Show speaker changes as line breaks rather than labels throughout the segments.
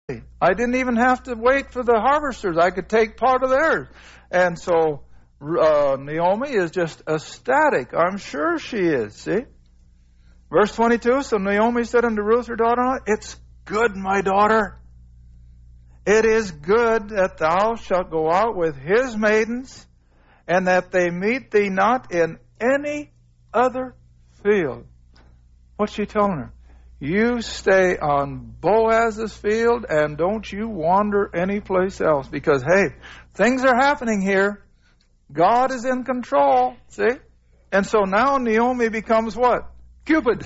I didn't even have to wait for the harvesters. I could take part of theirs. And so Naomi is just ecstatic. I'm sure she is. See? Verse 22, so Naomi said unto Ruth her daughter-in-law, it's good, my daughter. It is good that thou shalt go out with his maidens, and that they meet thee not in any other field. What's she telling her? You stay on Boaz's field and don't you wander anyplace else. Because, hey, things are happening here. God is in control. See? And so now Naomi becomes what? Cupid.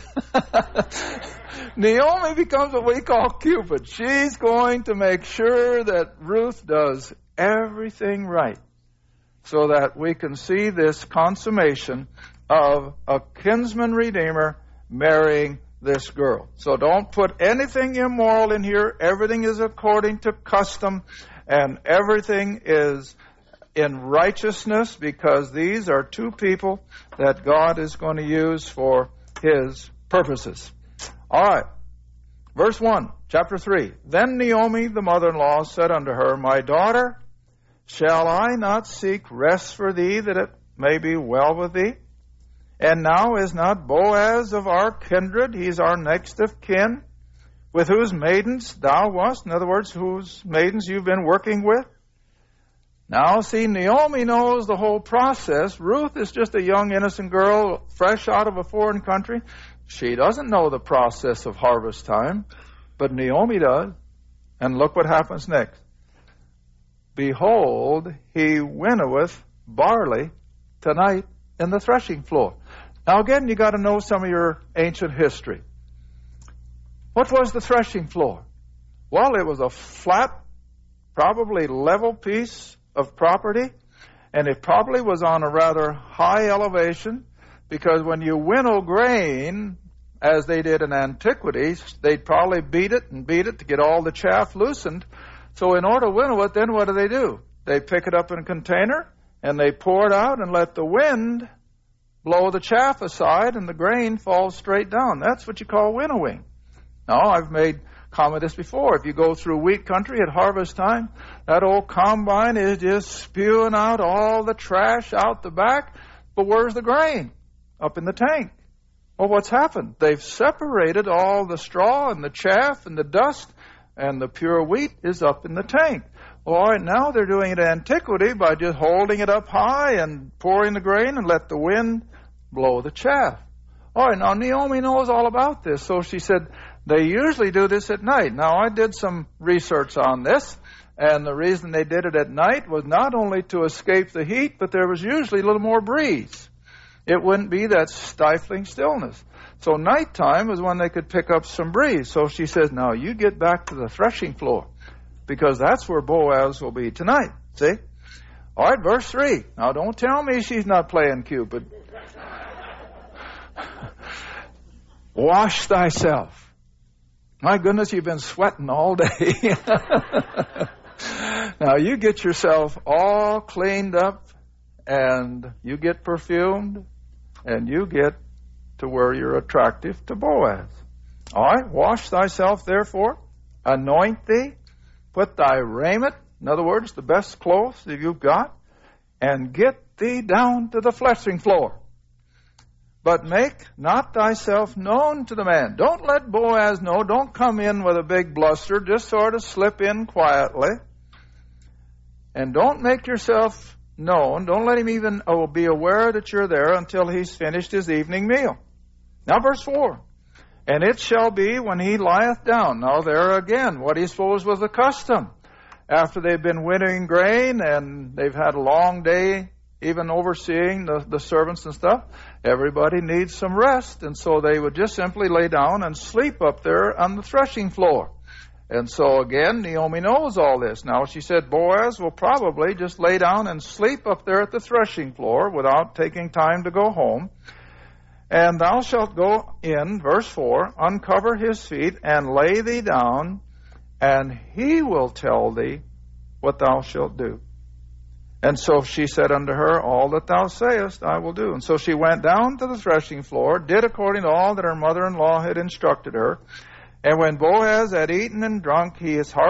Naomi becomes what we call Cupid. She's going to make sure that Ruth does everything right, so that we can see this consummation of a kinsman redeemer marrying this girl. So don't put anything immoral in here. Everything is according to custom, and everything is in righteousness, because these are two people that God is going to use for his purposes. All right. Verse 1, chapter 3. Then Naomi, the mother-in-law, said unto her, my daughter, shall I not seek rest for thee, that it may be well with thee? And now is not Boaz of our kindred? He's our next of kin, with whose maidens thou wast. In other words, whose maidens you've been working with. Now, see, Naomi knows the whole process. Ruth is just a young, innocent girl, fresh out of a foreign country. She doesn't know the process of harvest time, but Naomi does. And look what happens next. Behold, he winnoweth barley tonight in the threshing floor. Now again, you got to know some of your ancient history. What was the threshing floor? Well, it was a flat, probably level piece of property, and it probably was on a rather high elevation, because when you winnow grain, as they did in antiquity, they'd probably beat it to get all the chaff loosened. So in order to winnow it, then what do? They pick it up in a container, and they pour it out and let the wind blow the chaff aside, and the grain falls straight down. That's what you call winnowing. Now, I've made comment this before. If you go through wheat country at harvest time, that old combine is just spewing out all the trash out the back. But where's the grain? Up in the tank. Well, what's happened? They've separated all the straw and the chaff and the dust, and the pure wheat is up in the tank. Well, all right, now they're doing it in antiquity by just holding it up high and pouring the grain and let the wind blow the chaff. All right, now Naomi knows all about this, so she said, they usually do this at night. Now, I did some research on this, and the reason they did it at night was not only to escape the heat, but there was usually a little more breeze. It wouldn't be that stifling stillness. So nighttime is when they could pick up some breeze. So she says, now you get back to the threshing floor, because that's where Boaz will be tonight. See? All right, verse 3. Now, don't tell me she's not playing Cupid. Wash thyself. My goodness, you've been sweating all day. Now, you get yourself all cleaned up, and you get perfumed, and you get to where you're attractive to Boaz. All right, wash thyself, therefore, anoint thee, put thy raiment, in other words, the best clothes that you've got, and get thee down to the threshing floor. But make not thyself known to the man. Don't let Boaz know. Don't come in with a big bluster. Just sort of slip in quietly. And don't make yourself known. Don't let him even be aware that you're there until he's finished his evening meal. Now, verse 4. And it shall be when he lieth down. Now, there again, what he supposed was the custom. After they've been winnowing grain and they've had a long day, even overseeing the servants and stuff, everybody needs some rest. And so they would just simply lay down and sleep up there on the threshing floor. And so again, Naomi knows all this. Now she said Boaz will probably just lay down and sleep up there at the threshing floor without taking time to go home. And thou shalt go in, verse 4, uncover his feet and lay thee down, and he will tell thee what thou shalt do. And so she said unto her, all that thou sayest I will do. And so she went down to the threshing floor, did according to all that her mother-in-law had instructed her. And when Boaz had eaten and drunk, his heart